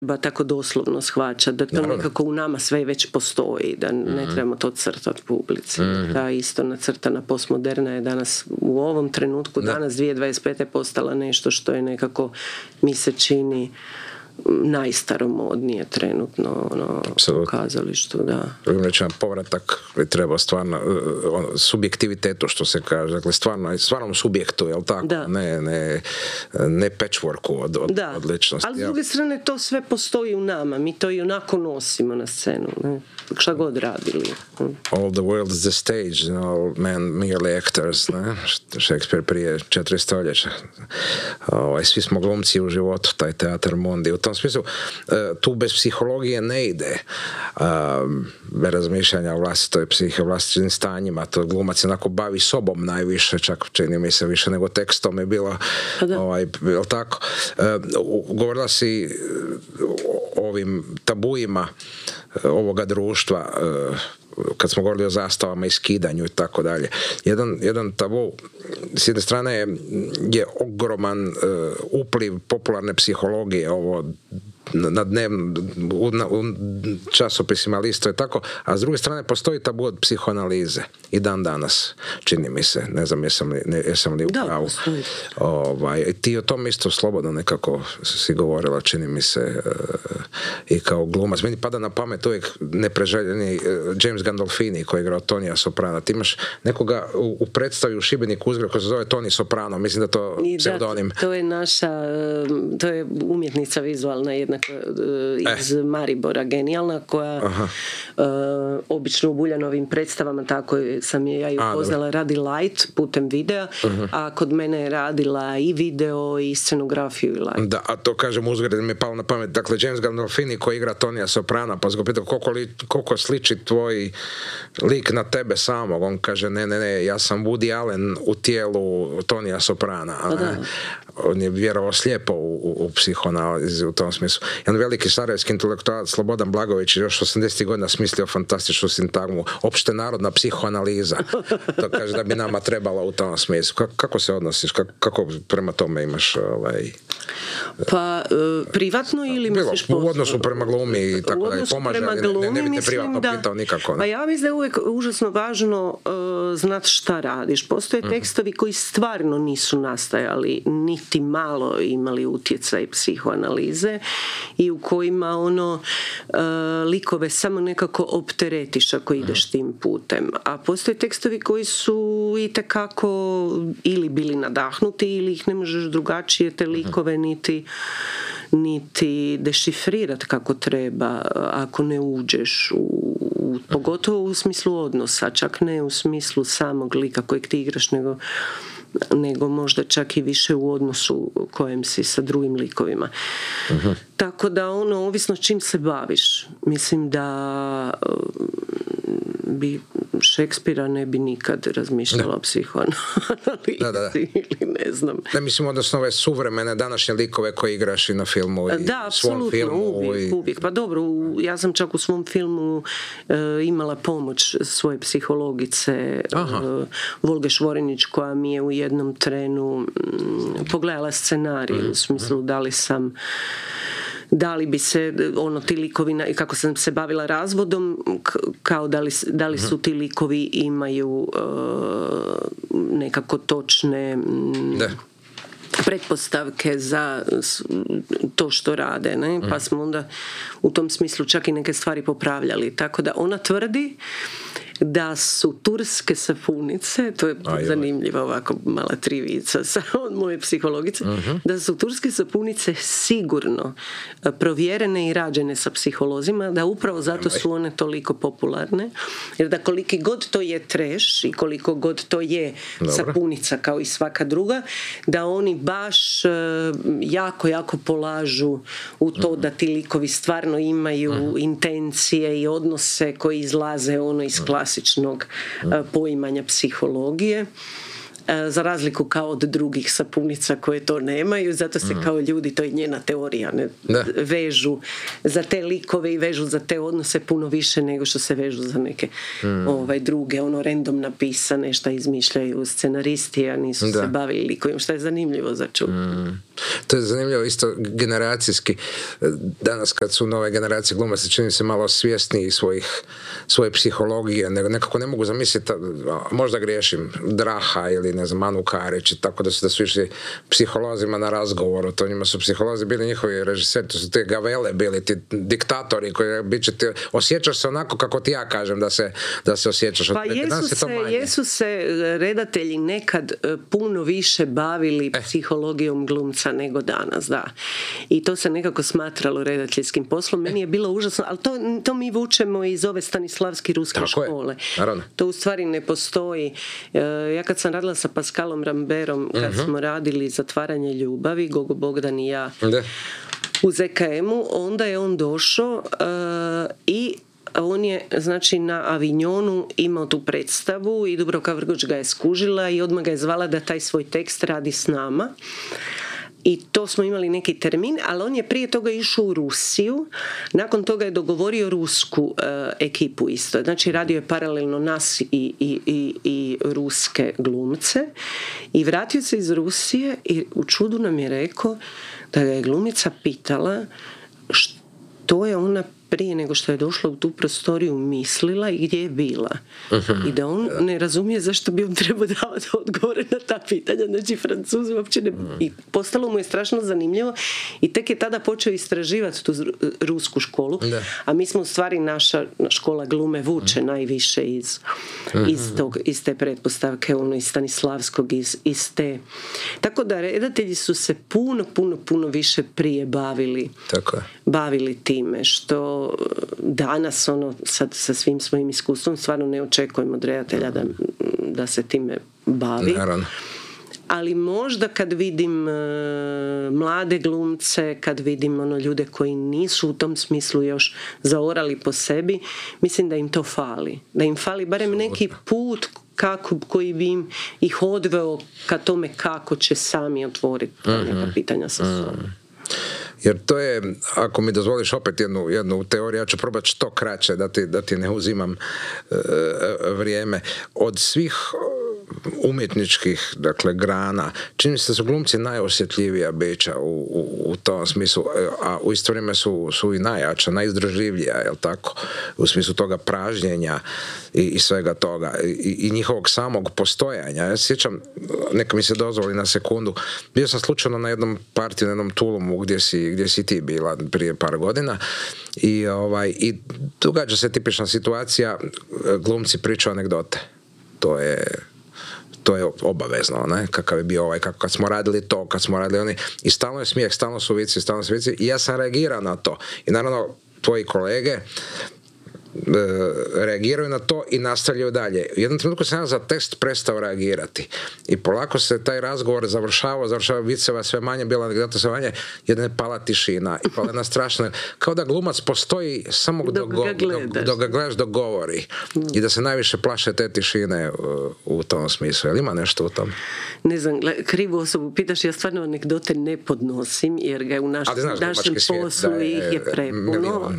tako doslovno shvaćati, da to nekako u nama sve već postoji, da ne trebamo to crtati publici. Ta isto nacrtana postmoderna je danas u ovom trenutku, danas 2025. postala nešto što je nekako, mi se čini, najstaromodnije trenutno u kazalištu, da. Povratak bi trebao stvarno subjektivitetu, što se kaže, dakle stvarnom subjektu, jel tako? Ne patchworku od ličnosti. Ali s druge strane to sve postoji u nama, mi to i onako nosimo na scenu, ne? Šta god radili. All the world is the stage, all men merely actors, ne? Shakespeare prije 4 stoljeća. Svi smo glumci u životu, taj teatar mondi. U tom smislu, tu bez psihologije ne ide, bez razmišljanja o vlastitoj psihi, o vlastitim stanjima. To glumac onako bavi sobom najviše, čak čini mi se više nego tekstom je bilo, jel tako? Govorila si o ovim tabuima ovoga društva, kad smo govorili o zastavama i skidanju i tako dalje. Jedan tabu s jedne strane je ogroman upliv popularne psihologije, ovo na u časopisima listo je tako, a s druge strane postoji tabu od psihoanalize i dan danas, čini mi se, ne znam jesam li u pravu. Ti o tom isto slobodno nekako si govorila, čini mi se, i kao glumac. Meni pada na pamet uvijek nepreželjeni James Gandolfini koji je igrao Tonija Soprana. Ti imaš nekoga u predstavi u Šibeniku uzgled koji se zove Toni Soprano, mislim da to pseudonim. To je to je umjetnica vizualna jedna iz Maribora, genijalna, koja obično u Buljanovim predstavama, tako sam je ja i upoznala, radi light putem videa, a kod mene je radila i video i scenografiju i light. Da, a to kažem uzgled mi je palo na pamet. Dakle, James Gandolfini koji igra Tonija Soprana, pa se ga pitao koliko sliči tvoj lik na tebe samog. On kaže, ne, ja sam Woody Allen u tijelu Tonija Soprana. On je vjerovao slijepo u psihoanalizi u tom smislu. Jedan veliki sarajevski intelektualac Slobodan Blagović još 80. godina smislio fantastičnu sintagmu opštenarodna psihoanaliza. To kaže da bi nama trebala u tom smislu. Kako se odnosiš? Kako prema tome imaš Pa privatno ili misliš u odnosu prema glumi i tako da pomaže, ne bi te privatno pitao nikako. Pa ja mislim da je uvijek užasno važno znati šta radiš. Postoje tekstovi koji stvarno nisu nastajali, niti malo imali utjecaj psihoanalize i u kojima likove samo nekako opteretiš ako ideš tim putem. A postoje tekstovi koji su itekako ili bili nadahnuti ili ih ne možeš drugačije te likove niti dešifrirati kako treba ako ne uđeš pogotovo u smislu odnosa, čak ne u smislu samog lika kojeg ti igraš, nego možda čak i više u odnosu kojem si sa drugim likovima. Tako da ovisno čim se baviš. Mislim da bi Šekspira ne bi nikad razmišljala o psihoanalizi ili ne znam. Ne, mislim, odnosno ove suvremene današnje likove koje igraš i na filmu i svom filmu. Uvijek. Pa dobro, ja sam čak u svom filmu imala pomoć svoje psihologice Volge Švorinić, koja mi je u jednom trenu pogledala scenarij u smislu da li bi se ti likovi, kako sam se bavila razvodom, kao da li su ti likovi imaju nekako točne pretpostavke za to što rade, ne? Pa smo onda u tom smislu čak i neke stvari popravljali. Tako da ona tvrdi da su turske sapunice, to je zanimljiva ovako mala trivica od moje psihologice, da su turske sapunice sigurno provjerene i rađene sa psiholozima, da upravo zato su one toliko popularne, jer da koliki god to je trash i koliko god to je sapunica kao i svaka druga, da oni baš jako, jako polažu u to da ti likovi stvarno imaju intencije i odnose koji izlaze iz klasičnog poimanja psihologije. za razliku kao od drugih sapunica koje to nemaju, zato se kao ljudi, to je njena teorija, vežu za te likove i vežu za te odnose puno više nego što se vežu za neke druge, random napisane, šta izmišljaju scenaristi, a nisu se bavili likovima, što je zanimljivo za čuti. To je zanimljivo isto generacijski. Danas kad su nove generacije glumaca, čini se malo svjesniji svoje psihologije, nekako ne mogu zamisliti, možda griješim, Draha ili ne znam, Anu Karić, tako da su išli psiholozima na razgovoru, to njima su psiholozi bili njihovi režiseri, to su te gavele bili, ti diktatori koji osjećaš se onako kako ti ja kažem da se osjećaš. Pa jesu se redatelji nekad puno više bavili psihologijom glumca nego danas, da. I to se nekako smatralo redateljskim poslom. Meni je bilo užasno, ali to mi vučemo iz ove Stanislavski ruske škole. To u stvari ne postoji. Ja kad sam radila sa Pascalom Ramberom, kad smo radili Zatvaranje ljubavi, Gogo Bogdan i ja u ZKM-u, onda je on došao i on je, znači, na Avignonu imao tu predstavu i Dubravka Vrgoč ga je skužila i odmah ga je zvala da taj svoj tekst radi s nama. I to smo imali neki termin, ali on je prije toga išao u Rusiju, nakon toga je dogovorio rusku ekipu isto. Znači radio je paralelno nas i ruske glumce i vratio se iz Rusije i u čudu nam je rekao da ga je glumica pitala što je ona prije nego što je došla u tu prostoriju mislila i gdje je bila. I da on ne razumije zašto bi on trebao davati odgovore na ta pitanja. Znači, Francuzi uopće ne... I postalo mu je strašno zanimljivo i tek je tada počeo istraživati tu rusku školu. A mi smo u stvari, naša škola glume vuče najviše iz te pretpostavke, iz Stanislavskog, iz te... Tako da redatelji su se puno više prije bavili time, što danas sad sa svim svojim iskustvom stvarno ne očekujemo od redatelja da se time bavi. Naravno. Ali možda kad vidim mlade glumce, kad vidim ljude koji nisu u tom smislu još zaorali po sebi, mislim da im to fali. Da im fali barem neki put koji bi ih odveo ka tome kako će sami otvoriti neka pitanja sa sobom. Jer to je, ako mi dozvoliš opet jednu teoriju, ja ću probati što kraće da ti ne uzimam vrijeme. Od svih umjetničkih, dakle, grana, čini se da su glumci najosjetljivija bića u tom smislu, a u isto vrijeme su i najjača, najizdržljivija, jel tako, u smislu toga pražnjenja i svega toga i njihovog samog postojanja. Ja se sjećam, neka mi se dozvoli na sekundu, bio sam slučajno na jednom partiju, na jednom Tulumu gdje si ti bila prije par godina i događa se tipična situacija, glumci pričaju anegdote. To je obavezno, ne? Kakav je bio kad smo radili to, kad smo radili oni, i stalno je smijeh, stalno su vici i ja sam reagirao na to i naravno tvoji kolege reagiraju na to i nastavljaju dalje. U jednom trenutku sam ja za tekst prestao reagirati i polako se taj razgovor završava viceva sve manje, bila anegdota sve manje, jedna je pala tišina i pala jedna strašna, kao da glumac postoji samo dok ga gledaš, dok govori i da se najviše plaše te tišine u tom smislu. Jel ima nešto u tom? Ne znam, krivu osobu pitaš, ja stvarno anegdote ne podnosim jer ga je u našem poslu ih je prepuno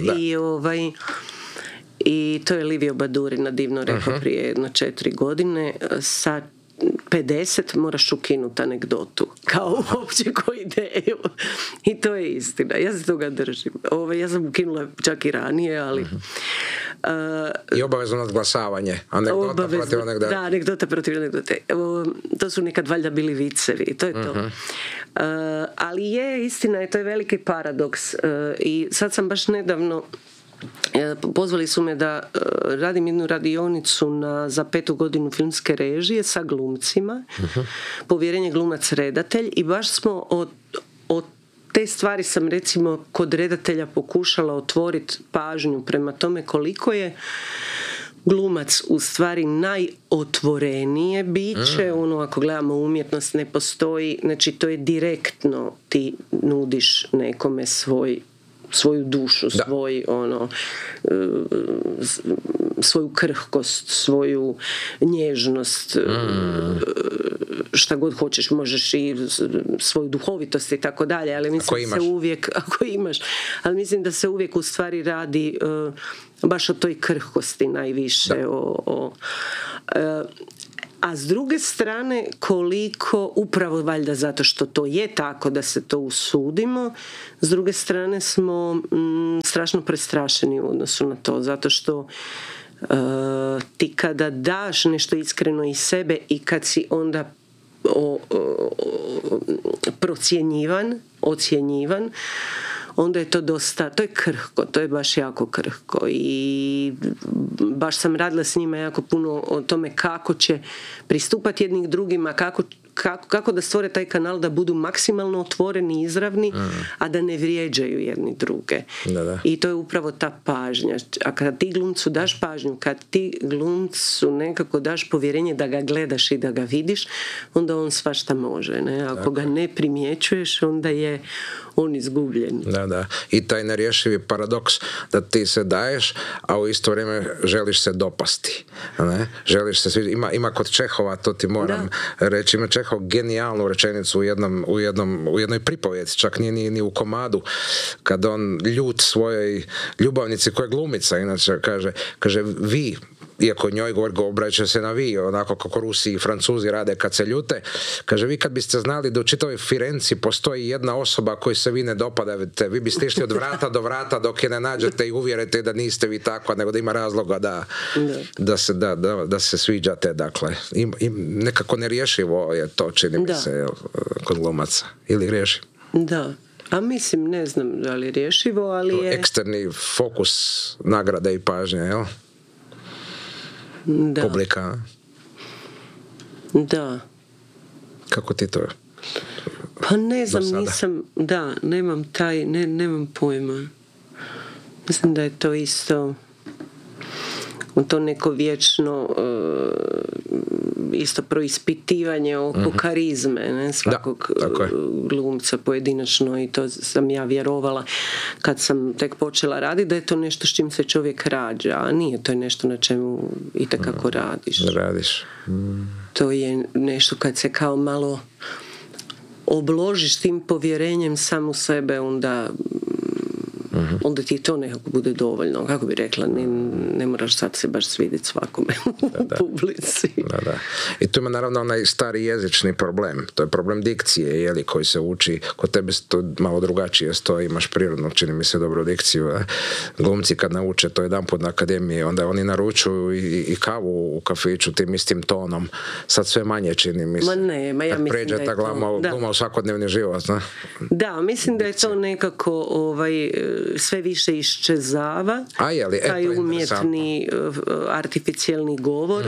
i to je Livio Badurina divno rekao prije 4 godine. Sa 50 moraš ukinuti anegdotu kao uopće koju ideju i to je istina, ja se toga držim. Ja sam ukinula čak i ranije, ali i obavezno nadglasavanje, anegdota protiv anegdote. Da, anegdota protiv anegdote. To su nekad valjda bili vicevi, to je to. Ali je istina, to je veliki paradoks i sad sam baš nedavno pozvali su me da radim jednu radionicu za 5. godinu filmske režije sa glumcima, povjerenje glumac redatelj, i baš smo od te stvari sam recimo kod redatelja pokušala otvoriti pažnju prema tome koliko je glumac u stvari najotvorenije biće. Ako gledamo umjetnost, ne postoji, znači to je direktno, ti nudiš nekome svoju dušu, svoju krhkost, svoju nježnost, šta god hoćeš, možeš i svoju duhovitost i tako dalje, ali mislim da se uvijek, ako imaš, ali mislim da se uvijek u stvari radi baš o toj krhkosti najviše, a s druge strane koliko, upravo valjda zato što to je tako da se to usudimo, s druge strane smo strašno prestrašeni u odnosu na to, zato što ti kada daš nešto iskreno iz sebe i kad si onda ocjenjivan, onda je to dosta, to je krhko, to je baš jako krhko i baš sam radila s njima jako puno o tome kako će pristupati jednih drugima, kako da stvore taj kanal da budu maksimalno otvoreni i izravni, a da ne vrijeđaju jedni druge. Da. I to je upravo ta pažnja. A kad ti glumcu daš pažnju, kad ti glumcu nekako daš povjerenje da ga gledaš i da ga vidiš, onda on svašta može. Ne? Ako ga ne primjećuješ, onda je on izgubljen. Da. I taj nerješivi paradoks da ti se daješ, a u isto vrijeme želiš se dopasti. Ne? Želiš se svi... Ima kod Čehova, to ti moram reći, ima Čehov genijalnu rečenicu u jednoj pripovjedi, čak nije ni u komadu, kad on ljut svojoj ljubavnici koja je glumica, inače kaže vi, iako njoj obraća se na vi, onako kako Rusi i Francuzi rade kad se ljute, kaže vi kad biste znali da u čitavoj Firenci postoji jedna osoba koju se vi ne dopadate, vi biste išli od vrata do vrata dok je ne nađete i uvjerite da niste vi takva, nego da ima razloga da se sviđate, dakle. I nekako nerješivo je to, čini mi se, kod glumaca. Ili riješim? Da. A mislim, ne znam da li je rješivo, ali je... Eksterni fokus nagrade i pažnje, jel? Da. Publika. Da. Kako ti to? Pa ne znam, nemam pojma. Mislim da je to isto to neko vječno isto proispitivanje oko karizme, ne, svakog glumca pojedinačno, i to sam ja vjerovala kad sam tek počela raditi, da je to nešto s čim se čovjek rađa, a nije, to je nešto na čemu itekako radiš. To je nešto kad se kao malo obložiš tim povjerenjem sam u sebe, onda onda ti to nekako bude dovoljno. Kako bi rekla, ne moraš sad se baš svidjeti svakome u publici. Da. I tu ima naravno onaj stari jezični problem. To je problem dikcije, koji se uči. Kod tebe to malo drugačije stoji, imaš prirodno, čini mi se, dobru dikciju. Glumci kad nauče to jedanput na akademiji, onda oni naručuju i kavu u kafiću tim istim tonom. Sad sve manje, čini mi se. Ja mislim da je to... Pređe ta gluma u svakodnevni život. Ne? Da, mislim da je to nekako sve više iščezava, taj umjetni artificijelni govor.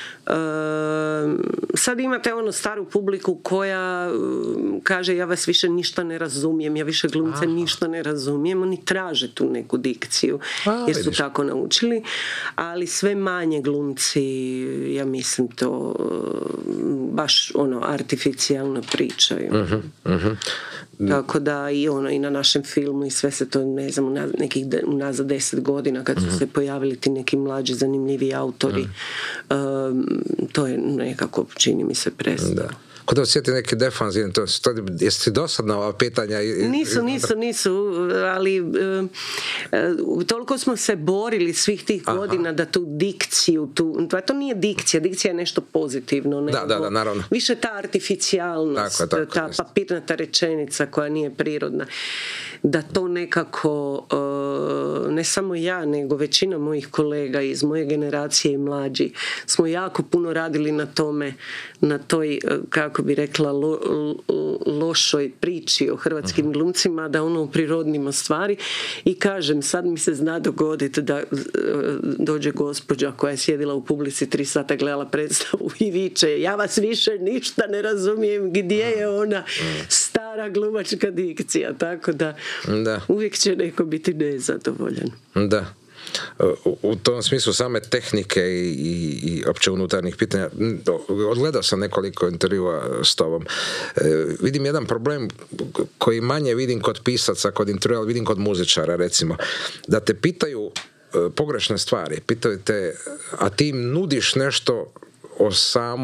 Sad imate staru publiku koja kaže ja vas više ništa ne razumijem, ja više glumce ništa ne razumijem, oni traže tu neku dikciju jer su tako naučili, ali sve manje glumci, ja mislim, to baš artificijalno pričaju. Tako da i na našem filmu i sve se to, ne znam, nekih unazad 10 godina kad su se pojavili ti neki mlađi zanimljivi autori, to je nekako, čini mi se, prestalo. Kod da osjeti neki defanzivni, jesi ti dosadna ova pitanja? Nisu, ali toliko smo se borili svih tih godina da tu dikciju, to nije dikcija je nešto pozitivno, nego naravno. Više ta artificijalnost, ta papirnata rečenica koja nije prirodna, da to nekako, ne samo ja, nego većina mojih kolega iz moje generacije i mlađi, smo jako puno radili na tome, na toj, kako bi rekla, lošoj priči o hrvatskim glumcima, da prirodnimo stvari. I kažem, sad mi se zna dogoditi da dođe gospođa koja je sjedila u publici 3 sata, gledala predstavu i viče, ja vas više ništa ne razumijem, gdje je ona stara glumačka dikcija, tako da uvijek će neko biti nezadovoljan. Da. U tom smislu same tehnike i opće unutarnjih pitanja, odgledao sam nekoliko intervjua s tobom. Vidim jedan problem koji manje vidim kod pisaca, kod intervjua, ali vidim kod muzičara, recimo, da te pitaju pogrešne stvari, pitaju te, a ti im nudiš nešto o samom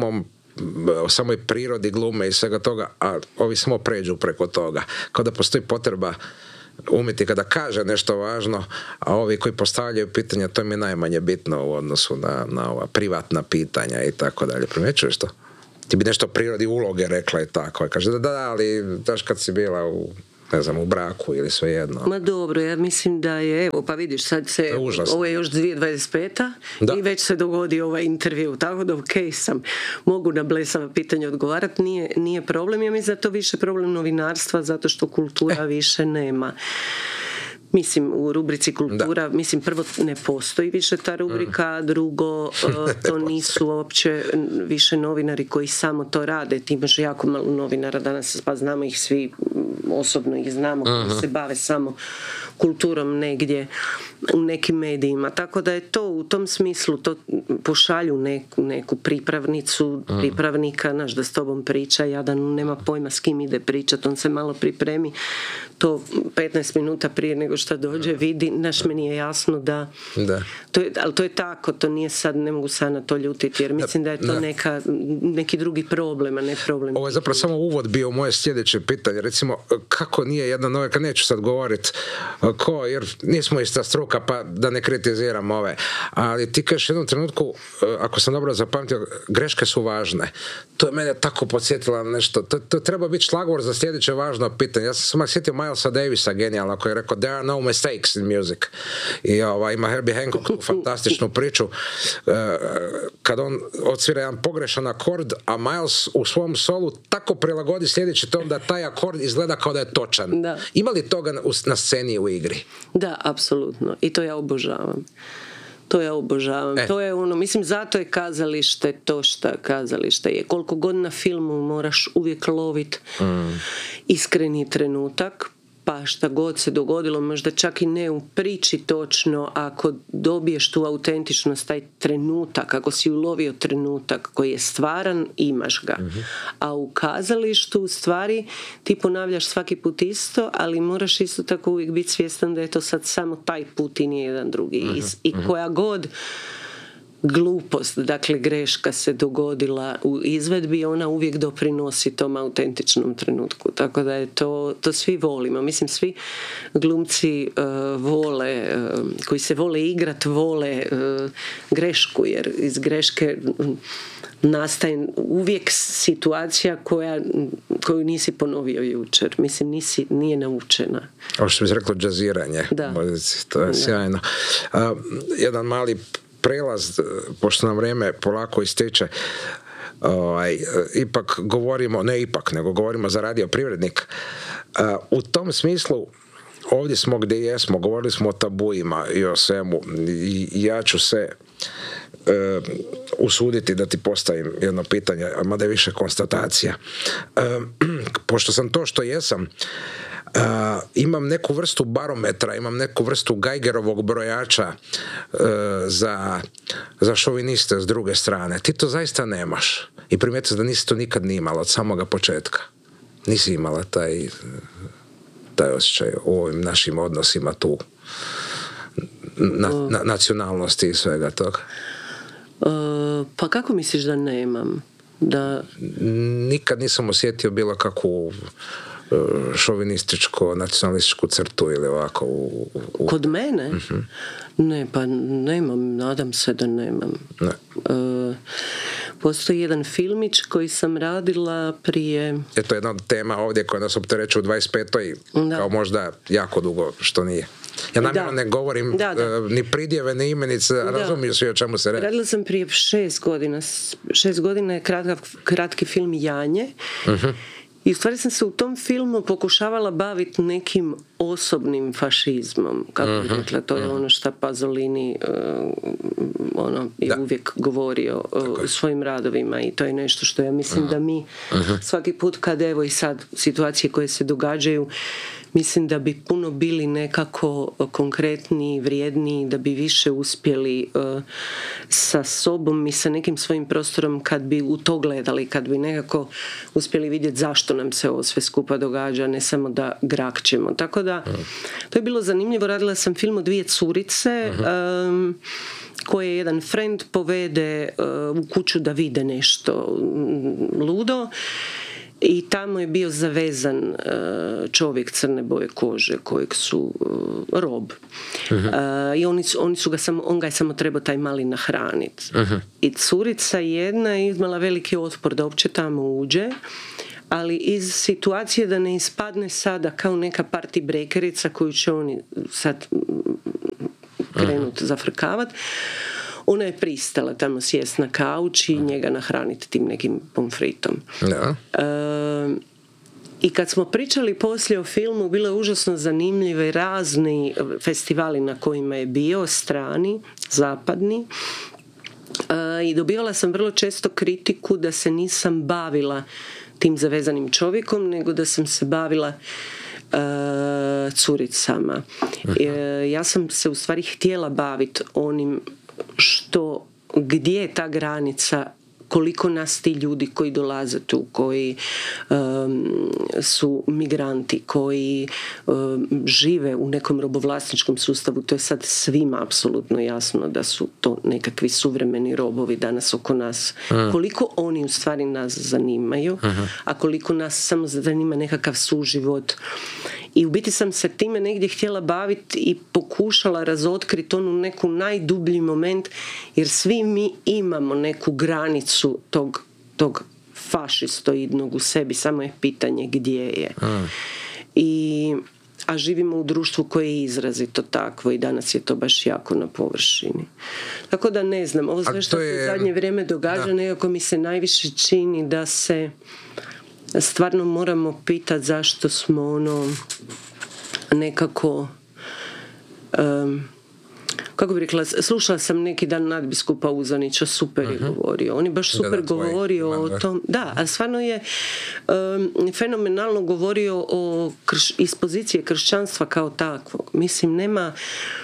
o samoj prirodi glume i svega toga, a ovi samo pređu preko toga. Kao da postoji potreba umjetnika da kaže nešto važno, a ovi koji postavljaju pitanja, to mi je najmanje bitno u odnosu na ova privatna pitanja i tako dalje. Primjećuješ to? Ti bi nešto o prirodi uloge rekla i tako. Kaže da, ali daš kad si bila u braku ili svejedno. Ma dobro, ja mislim da je, evo, pa vidiš, sad se, ovo je još 2025. I već se dogodi ovaj intervju, tako da sam, mogu na blesava pitanja odgovarati, nije problem, ja mislim da to više problem novinarstva, zato što kultura više nema. Mislim, u rubrici kultura, mislim, prvo ne postoji više ta rubrika, drugo, to nisu uopće više novinari koji samo to rade. Ti imaš jako malo novinara danas, pa znamo ih svi, osobno ih znamo, koji se bave samo kulturom negdje u nekim medijima. Tako da je to u tom smislu, to pošalju neku pripravnicu, pripravnika, znaš, da s tobom priča, jadan nema pojma s kim ide pričat, on se malo pripremi, to 15 minuta prije nego što dođe vidi, naš meni je jasno da. Ali to je tako, to nije sad, ne mogu sad na to ljutiti, jer mislim da je to neki drugi problem, a ne problem. Ovo je zapravo samo uvod bio u moje sljedeće pitanje, recimo, kako nije jedna novinarka, neću sad govoriti jer nismo ista struka, pa da ne kritiziram ove, ali ti kažeš u jednom trenutku, ako sam dobro zapamtio, greške su važne. To je mene tako podsjetilo na nešto, to treba biti šlagvor za sljedeće važno pitanje. Ja sam samo sjetio Milesa Davisa, genijalno, koji je rekao there are no mistakes in music. I ima Herbie Hancock tu fantastičnu priču kad on odsvira jedan pogrešan akord, a Miles u svom solu tako prilagodi sljedeći ton da taj akord izgleda kao da je točan. Da. Ima li toga na sceni u igri? Da, apsolutno. I to ja obožavam. To je ono, mislim, zato je kazalište to šta kazalište je. Koliko god na filmu moraš uvijek loviti iskreni trenutak, pa šta god se dogodilo, možda čak i ne u priči točno, ako dobiješ tu autentičnost, taj trenutak, ako si ulovio trenutak koji je stvaran, imaš ga. A u kazalištu u stvari ti ponavljaš svaki put isto, ali moraš isto tako uvijek biti svjestan da je to sad samo taj put i nije jedan drugi. I koja god glupost, dakle greška se dogodila u izvedbi, ona uvijek doprinosi tom autentičnom trenutku, tako da je to svi volimo, mislim svi glumci vole, koji se vole igrat, vole grešku, jer iz greške nastaje uvijek situacija koju nisi ponovio jučer, mislim nije naučena. Ovo što bi se reklo džaziranje, to je sjajno. Jedan mali prelaz, pošto nam vrijeme polako ističe, ipak govorimo, nego govorimo za Radio Privrednik. U tom smislu, ovdje smo gdje jesmo, govorili smo o tabuima i o svemu, i ja ću se usuditi da ti postavim jedno pitanje, mada je više konstatacija. Pošto sam to što jesam, imam neku vrstu barometra, imam neku vrstu Geigerovog brojača za šoviniste s druge strane. Ti to zaista nemaš. I primijetio da nisi to nikad ni imala od samoga početka. Nisi imala taj osjećaj u ovim našim odnosima tu nacionalnosti i svega toga. Pa kako misliš da nemam? Nikad nisam osjetio bilo kakvu šovinističko, nacionalističku crtu ili ovako Kod mene? Ne, pa nemam, nadam se da nemam. Postoji jedan filmić koji sam radila prije... To je jedna od tema ovdje koja nas opterećuje u 25. kao možda jako dugo, što nije. Ja namjerno ne govorim ni pridjeve, ni imenice, razumiju svi o čemu se radi. Radila sam prije 6 godina. 6 godina je kratki film Janje. I u stvari sam se u tom filmu pokušavala baviti nekim osobnim fašizmom. Kako bih rekla, to je ono što Pasolini je uvijek govorio o svojim radovima, i to je nešto što ja mislim da mi svaki put kad evo i sad situacije koje se događaju, mislim da bi puno bili nekako konkretniji, vrijedniji, da bi više uspjeli sa sobom i sa nekim svojim prostorom kad bi u to gledali, kad bi nekako uspjeli vidjeti zašto nam se ovo sve skupa događa, ne samo da grakćemo. Tako da da to je bilo zanimljivo. Radila sam film o 2 curice koje jedan friend povede u kuću da vide nešto ludo. I tamo je bio zavezan čovjek crne boje kože kojeg su rob. I on ga je samo trebao taj mali nahraniti. I curica jedna je imala veliki otpor da uopće tamo uđe, ali iz situacije da ne ispadne sada kao neka party breakerica koju će oni sad krenuti zafrkavati, ona je pristala tamo sjest na kauč i njega nahraniti tim nekim pomfritom. Da. I kad smo pričali poslije o filmu, bilo je užasno zanimljive razni festivali na kojima je bio, strani, zapadni. I dobivala sam vrlo često kritiku da se nisam bavila tim zavezanim čovjekom, nego da sam se bavila curicama. Ja sam se u stvari htjela baviti onim gdje je ta granica, koliko nas ti ljudi koji dolaze tu, koji su migranti, koji žive u nekom robovlasničkom sustavu, to je sad svima apsolutno jasno da su to nekakvi suvremeni robovi danas oko nas. Koliko oni u stvari nas zanimaju, a koliko nas samo zanima nekakav suživot. I u biti sam se time negdje htjela baviti i pokušala razotkriti onu neku najdublji moment, jer svi mi imamo neku granicu tog fašistoidnog u sebi, samo je pitanje gdje je. A živimo u društvu koje je izrazito takvo i danas je to baš jako na površini. Tako da ne znam, ovo sve što se u zadnje vrijeme događa, nekako mi se najviše čini da se stvarno moramo pitati zašto smo nekako kako bih rekla, slušala sam neki dan nadbiskupa Uzanića, super je govorio. On je baš super govorio o tom. Da, a stvarno je fenomenalno govorio iz pozicije kršćanstva kao takvog. Mislim, nema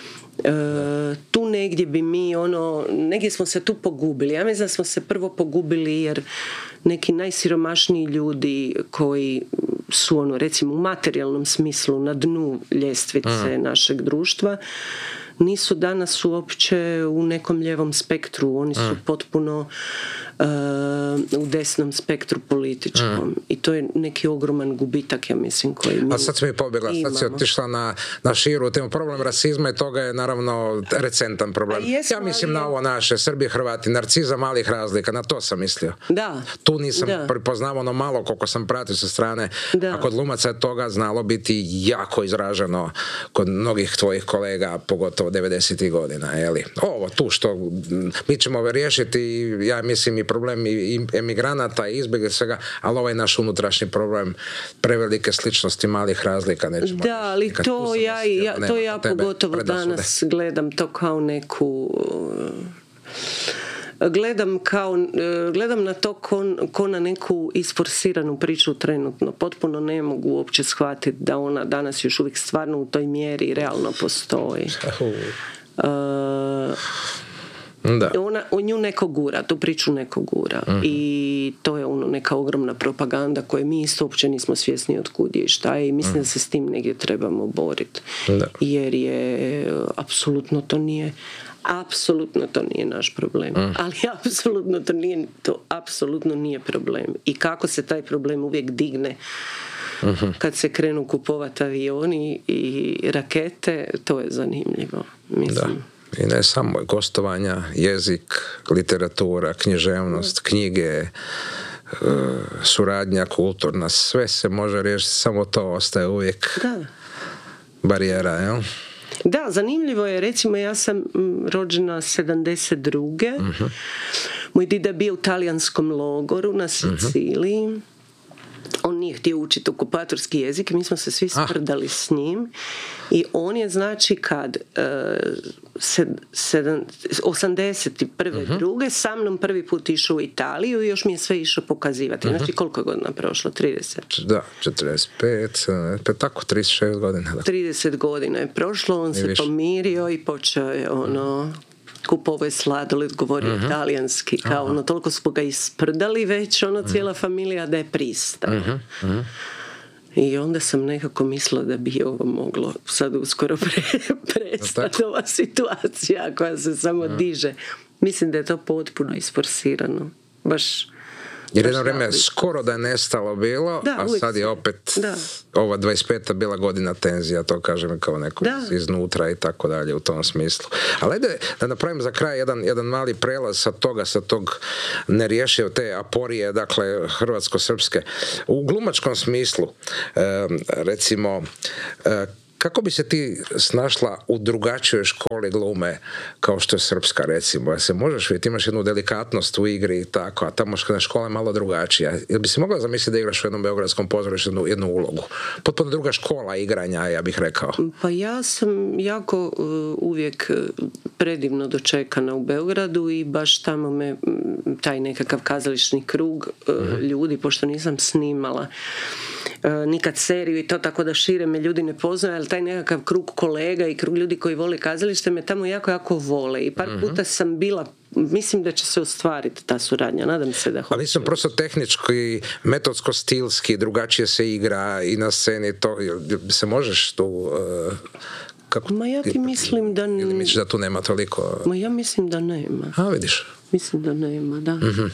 tu negdje bi mi negdje smo se tu pogubili. Ja mislim da smo se prvo pogubili jer neki najsiromašniji ljudi koji su recimo u materijalnom smislu na dnu ljestvice našeg društva nisu danas uopće u nekom lijevom spektru, oni su potpuno u desnom spektru političkom i to je neki ogroman gubitak, ja mislim, koji mi imamo. A sad si mi pobjegla, sad si otišla na širu temu. Problem rasizma i toga je naravno recentan problem. Ja mislim na ovo naše, Srbi, Hrvati, narciza malih razlika, na to sam mislio. Da. Tu nisam prepoznao ono malo koliko sam pratio sa strane, a kod glumaca je toga znalo biti jako izraženo kod mnogih tvojih kolega, pogotovo 90. godina. Jeli? Ovo tu što mi ćemo riješiti, ja mislim i problem i emigranata i izbjega svega, ali ovaj naš unutrašnji problem prevelike sličnosti malih razlika nećemo. Da, ali to ja pogotovo danas gledam to kao neku gledam na to ko na neku isforsiranu priču trenutno. Potpuno ne mogu uopće shvatiti da ona danas još uvijek stvarno u toj mjeri realno postoji. Da. Nju neko gura, tu priču neko gura. I to je neka ogromna propaganda koje mi isto uopće nismo svjesni od kud je i šta je i mislim da se s tim negdje trebamo boriti. Jer je apsolutno to nije naš problem. Ali apsolutno nije problem. I kako se taj problem uvijek digne kad se krenu kupovati avioni i rakete, to je zanimljivo. Mislim. Da. I ne samo gostovanja, jezik, literatura, književnost, knjige, suradnja kulturna, sve se može riješiti, samo to ostaje uvijek barijera, jel? Da, zanimljivo je, recimo ja sam rođena 72. Moj dida bio u talijanskom logoru na Siciliji. On nije htio učiti okupatorski jezik, mi smo se svi sprdali s njim i on je, znači, kad 81. druge sa mnom prvi put išao u Italiju i još mi je sve išao pokazivati. Znači, koliko je godina prošlo? 30? Da, 45, tako 36 godina. Da. 30 godina je prošlo, on se pomirio i počeo je kupovao je sladoled, govorio italijanski, kao toliko smo ga isprdali već, cijela familija da je pristao. I onda sam nekako mislila da bi ovo moglo sad uskoro prestati, ova situacija koja se samo diže. Mislim da je to potpuno isforsirano. Baš... Jer jedno vrijeme skoro da je nestalo bilo, da, a sad je opet ova 25. bila godina tenzija, to kažem kao neko iznutra i tako dalje u tom smislu. Ali ajde da napravim za kraj jedan mali prelaz sa tog nerješive te aporije, dakle hrvatsko-srpske. U glumačkom smislu, recimo, kako bi se ti snašla u drugačijoj školi glume kao što je srpska, recimo? Ja se možeš vidjeti, imaš jednu delikatnost u igri i tako, a tamo škola je malo drugačija. Jel bi se mogla zamisliti da igraš u jednom beogradskom pozorištu jednu ulogu? Potpuno druga škola igranja, ja bih rekao. Pa ja sam jako uvijek predivno dočekana u Beogradu i baš tamo me taj nekakav kazališni krug ljudi, pošto nisam snimala nikad seriju i to, tako da šire me ljudi ne poznaju, ali taj nekakav krug kolega i krug ljudi koji vole kazalište me tamo jako vole i par puta sam bila, mislim da će se ostvariti ta suradnja, nadam se da hoće. Ali nisam prosto tehnički, metodsko-stilski, drugačije se igra i na sceni, to se možeš tu... Kako? Ma ja ti mislim da... Ili misliš da tu nema toliko... Ma ja mislim da nema. A, vidiš. Mislim da nema, da. Mm-hmm.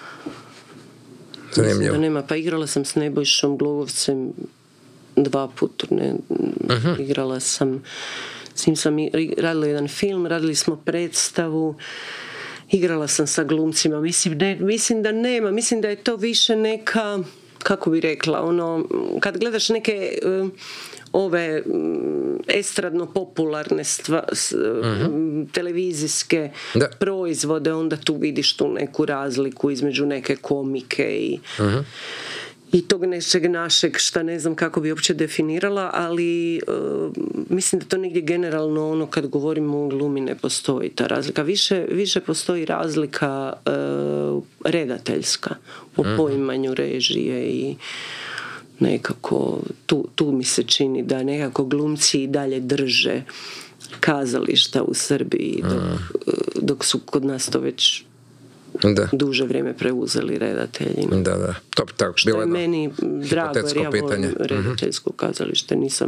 Zanimljivo. Mislim da nema, pa igrala sam s Nebojšom Glogovcem 2 puta, igrala sam, s njim sam radila jedan film, radili smo predstavu, igrala sam sa glumcima, mislim da nema, mislim da je to više neka, kako bi rekla, ono, kad gledaš neke ove estradno-popularne televizijske proizvode, onda tu vidiš tu neku razliku između neke komike i tog nečeg našeg, šta ne znam kako bi uopće definirala, ali mislim da to negdje generalno ono kad govorimo o glumi ne postoji ta razlika. Više postoji razlika redateljska u poimanju režije i nekako tu mi se čini da nekako glumci i dalje drže kazališta u Srbiji dok su kod nas to već duže vrijeme preuzeli redatelji. Da. Top, tako, što je meni drago jer ja volim redateljsko kazalište, nisam.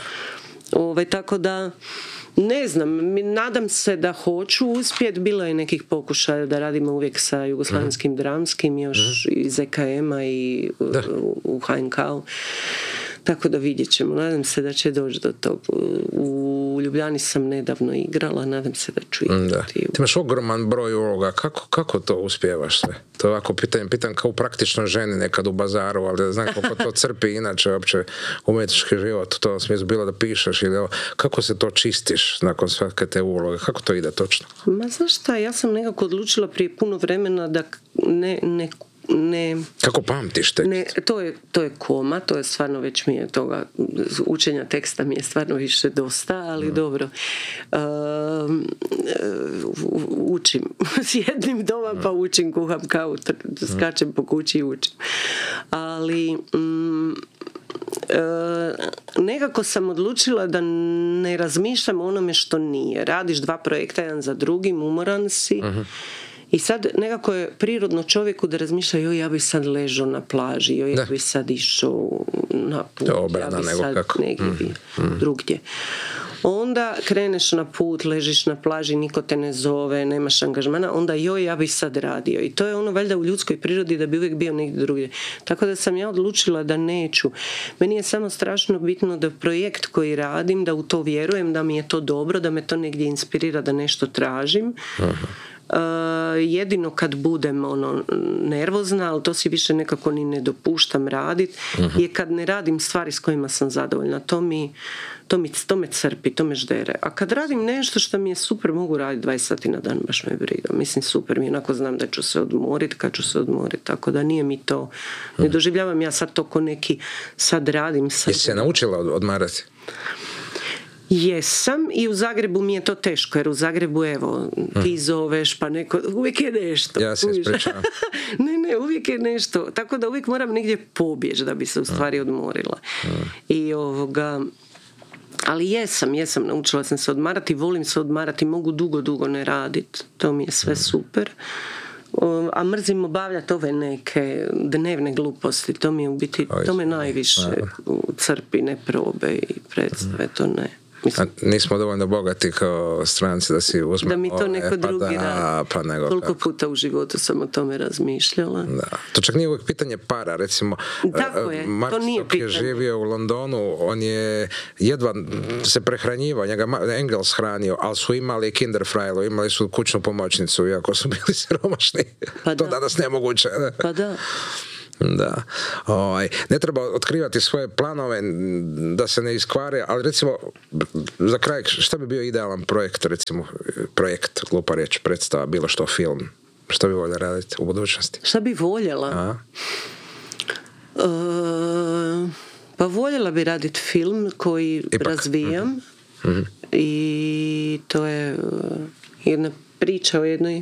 Tako da ne znam, nadam se da hoću uspjeti. Bilo je nekih pokušaja da radimo uvijek sa jugoslavenskim dramskim još iz EKM-a i u HNK-u. Tako da vidjet ćemo. Nadam se da će doći do tog. U Ljubljani sam nedavno igrala, nadam se da ću igrati. Ti imaš ogroman broj uloga. Kako to uspijevaš sve? To je ovako pitam kao praktično ženi nekad u bazaru, ali da znam koliko to crpi inače uopće umjetnički život. To smislu bilo da pišeš ili ovo. Kako se to čistiš nakon svake te uloge? Kako to ide točno? Ma znaš šta, ja sam nekako odlučila prije puno vremena da ne kako pamtiš tekst? To je koma, to je stvarno već mi je toga, učenja teksta mi je stvarno više dosta, ali dobro. Učim. Sjednim doma pa učim, kuham kavu, skačem po kući i učim. Ali nekako sam odlučila da ne razmišljam o onome što nije. Radiš 2 projekta, jedan za drugim, umoran si. I sad nekako je prirodno čovjeku da razmišlja ja bi sad ležao na plaži, ja bi sad išao na put, ja bi sad negdje drugdje. Onda kreneš na put, ležiš na plaži, niko te ne zove, nemaš angažmana, onda ja bi sad radio. I to je ono valjda u ljudskoj prirodi da bi uvijek bio negdje drugdje. Tako da sam ja odlučila da neću. Meni je samo strašno bitno da projekt koji radim, da u to vjerujem, da mi je to dobro, da me to negdje inspirira, da nešto tražim. Jedino kad budem nervozna, ali to si više nekako ni ne dopuštam raditi, je kad ne radim stvari s kojima sam zadovoljna. To me crpi, to me ždere. A kad radim nešto što mi je super, mogu raditi 20 sati na dan, baš me briga. Mislim, super mi, onako znam da ću se odmoriti kad ću se odmoriti, tako da nije mi to, ne doživljavam ja sad to ko neki sad radim. Jesi se naučila odmarati? Jesam, i u Zagrebu mi je to teško, jer u Zagrebu ti zoveš pa neko, uvijek je nešto. Ja se ispričavam. ne, uvijek je nešto, tako da uvijek moram negdje pobjeći da bi se u stvari odmorila. I ali jesam, naučila sam se odmarati, volim se odmarati, mogu dugo ne raditi, to mi je sve super. A mrzim obavljati ove neke dnevne gluposti. To mi je u biti, to me najviše crpi, ne probe i predstave, to ne. A nismo dovoljno bogati kao stranci da si uzmemo da mi to neko drugi radi. Pa nego koliko puta u životu sam o tome razmišljala. Da. To čak nije uvijek pitanje para. Recimo, Mark Stock je živio u Londonu, on je jedva se prehranjivao, njega Engels hranio, ali su imali Kinderfrajlu, imali su kućnu pomoćnicu, iako su bili siromašni. Pa to danas nemoguće. Pa da. Da. Ne treba otkrivati svoje planove da se ne iskvare, ali recimo za kraj, šta bi bio idealan projekt, recimo projekt, glupa riječ, predstava, bilo što, film, što bi voljela raditi u budućnosti? Šta bi voljela? Pa voljela bi raditi film koji razvijam. I to je jedna priča o jednoj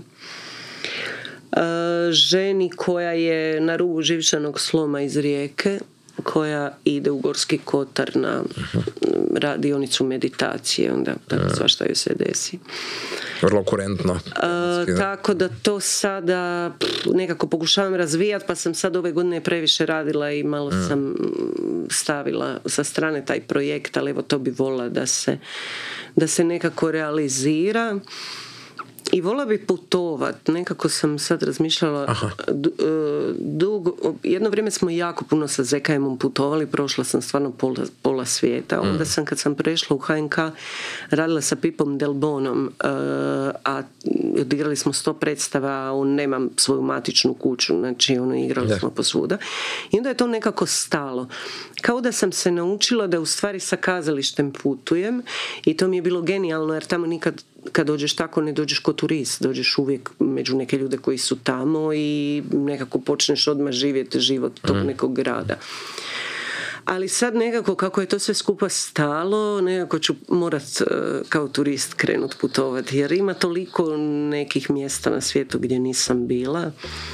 ženi koja je na rubu živčanog sloma iz Rijeke, koja ide u Gorski Kotar na radionicu meditacije, onda tako svašta joj se desi. Vrlo kurentno. Tako da to sada nekako pokušavam razvijati, pa sam sad ove godine previše radila i malo sam stavila sa strane taj projekt, ali evo to bi volila da se nekako realizira. I volila bi putovat, nekako sam sad razmišljala dugo, jedno vrijeme smo jako puno sa ZKM-om putovali, prošla sam stvarno pola svijeta, onda sam kad sam prešla u HNK radila sa Pipom Delbonom, a odigrali smo 100 predstava, on nema svoju matičnu kuću, znači igrali smo posvuda i onda je to nekako stalo. Kao da sam se naučila da u stvari sa kazalištem putujem i to mi je bilo genijalno jer tamo nikad kad dođeš tako ne dođeš ko turist, dođeš uvijek među neke ljude koji su tamo i nekako počneš odmah živjeti život tog nekog grada. Ali sad nekako kako je to sve skupa stalo, nekako ću morat kao turist krenut putovati jer ima toliko nekih mjesta na svijetu gdje nisam bila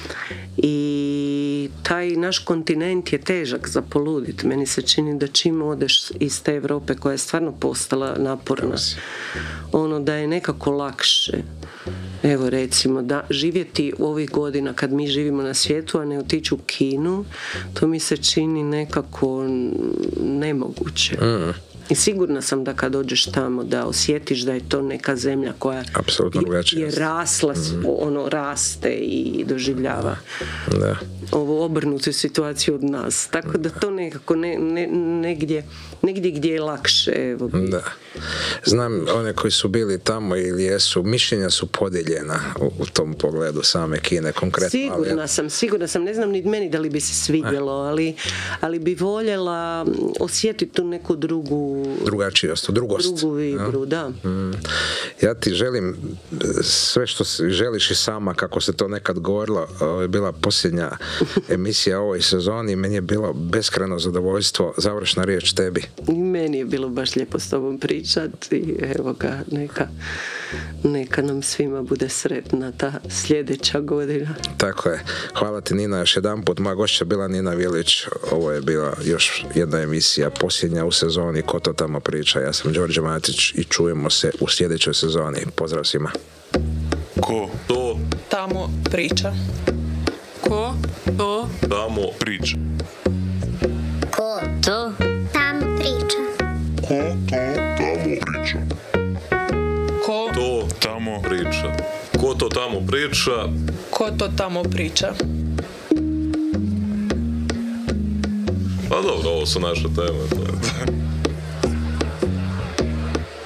i taj naš kontinent je težak za poludit. Meni se čini da čim odeš iz te Europe koja je stvarno postala naporna, da je nekako lakše. Evo recimo da živjeti u ovih godina kad mi živimo na svijetu, a ne otići u Kinu, to mi se čini nekako nemoguće. I sigurna sam da kad dođeš tamo da osjetiš da je to neka zemlja koja je rasla, raste i doživljava ovu obrnutu situaciju od nas. Tako da to nekako negdje gdje je lakše. Evo. Da. Znam one koji su bili tamo ili jesu, mišljenja su podijeljena u tom pogledu same Kine konkretno. Sigurna sam, ne znam ni meni da li bi se svidjelo, ali bi voljela osjetiti tu neku drugačijost, drugost. Drugu vibru, da. Ja ti želim sve što želiš i sama, kako se to nekad govorilo, je bila posljednja emisija ovoj sezoni i meni je bilo beskrajno zadovoljstvo. Završna riječ tebi. I meni je bilo baš lijepo s tobom pričati i evo ga, neka nam svima bude sretna ta sljedeća godina. Tako je. Hvala ti Nina još jedan put. Moja gošća bila Nina Vilić. Ovo je bila još jedna emisija posljednja u sezoni Ko to tamo priča. Ja sam Đorđe Matić i čujemo se u sljedećoj sezoni. Pozdrav svima. Ko to tamo priča. Ko to tamo priča. Ko to tamo priča. Ko to tamo priča. Ko to tamo priča. Ko to tamo priča. Pa dobro, ovo su naše teme.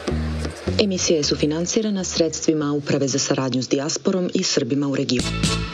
Emisija je sufinancirana sredstvima Uprave za saradnju s dijasporom i Srbima u regionu.